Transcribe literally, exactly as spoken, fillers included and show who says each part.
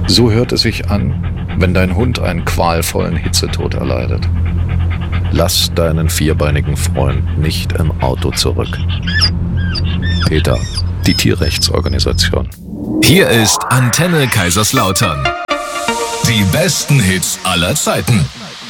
Speaker 1: So hört es sich an, wenn dein Hund einen qualvollen Hitzetod erleidet. Lass deinen vierbeinigen Freund nicht im Auto zurück. PETA, die Tierrechtsorganisation.
Speaker 2: Hier ist Antenne Kaiserslautern. Die besten Hits aller Zeiten.